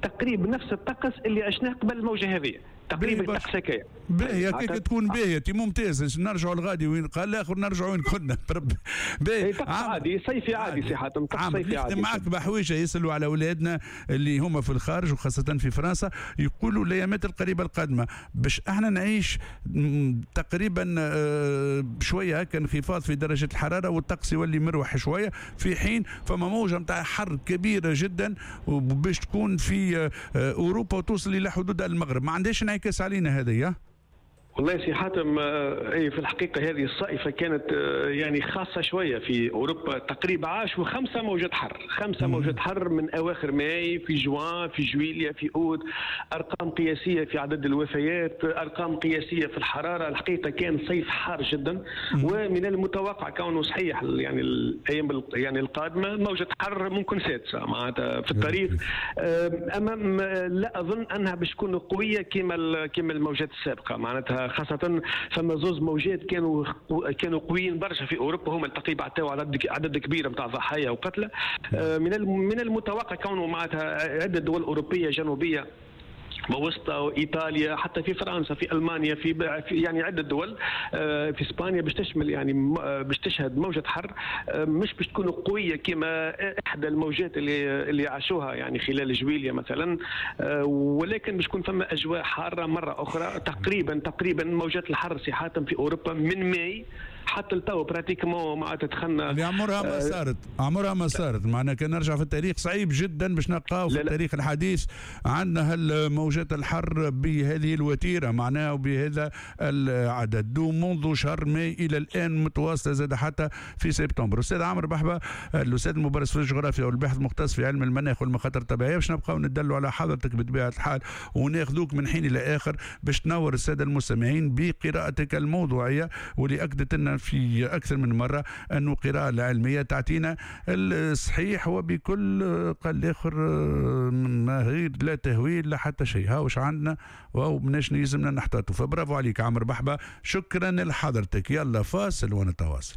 تقريبا نفس الطقس اللي عشناه قبل الموجه هذه، تقريبا الطقس هكايا. باهيه كيك تكون باهيه ممتاز. نرجعوا لغادي وين قال الاخر نرجعوا وين كنا. باهي طقس عادي صيفي عادي سي حاتم، طقس صيفي عادي. معك بحويجه يسالوا على اولادنا اللي هما في الخارج وخاصه في فرنسا، يقولوا الايامات القريبه القادمه باش احنا نعيش تقريبا شويه هكا انخفاض في درجه الحراره والطقس يولي مروح شويه، في حين فما موجه نتاع حر كبيره جدا وباش تكون في اوروبا وتوصل الى حدود المغرب. ما عندهاش انعكاس علينا هذه؟ والله سي حاتم اي في الحقيقه هذه الصيفه كانت يعني خاصه شويه في اوروبا، تقريبا عاشوا 5 موجات حر، 5 موجات حر من اواخر ماي، في جوان، في جويليا، في اوت، ارقام قياسيه في عدد الوفيات، ارقام قياسيه في الحراره. الحقيقه كان صيف حار جدا، ومن المتوقع كونه صحيح يعني الايام يعني القادمه موجه حر ممكن سادسه معناتها في التاريخ، اما لا اظن انها باش تكون قويه كما الموجات السابقه معناتها، خاصة فما زوز موجات كانوا قويين برشا في اوروبا، هما تقريبا عطاو عدد كبير نتاع ضحايا وقتلى. من المتوقع كونه معناتها عدة دول اوروبيه جنوبيه ووسطى ايطاليا، حتى في فرنسا، في المانيا، في يعني عده دول، في اسبانيا باش تشمل يعني باش تشهد موجه حر مش باش تكون قويه كما احدى الموجات اللي عاشوها يعني خلال جويليا مثلا، ولكن باش تكون فما اجواء حاره مره اخرى. تقريبا موجات الحر سي حاتم في اوروبا من ماي حتى التو براتيكمون معناتها دخلنا اللي عمرها ما صارت معناها كان نرجع في التاريخ صعيب جدا باش نلقاو في التاريخ الحديث عندنا موجات الحر بهذه الوتيره معناها وبهذا العدد منذ شهر ماي الى الان متواصله زاد حتى في سبتمبر. استاذ عمرو بحبه الاستاذ المبرز في الجغرافيا والباحث المختص في علم المناخ والمخاطر الطبيعيه، باش نبقاو ندلوا على حضرتك بطبيعه الحال وناخذوك من حين الى اخر باش تنور الساده المستمعين بقراءتك الموضوعيه، واللي اكدت لنا في اكثر من مره انه القراءه العلميه تعطينا الصحيح وبكل قال الاخر ما غير لا تهويل لا حتى شيء. هاوش عندنا وهو مناش يلزمنا نحتاطوا. فبرافو عليك عمرو بحبه، شكرا لحضرتك. يلا فاصل ونتواصل.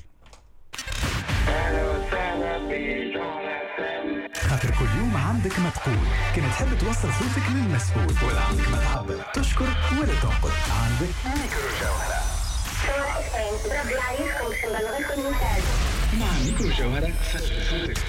خاطر كل يوم عندك ما تقول، كنت تحب توصل صوتك للمسؤول ولا عندك ما تعبر، تشكر ولا تنقد، عندك ميكرو جوهرة. مع ميكرو جوهرة سجل صوتك.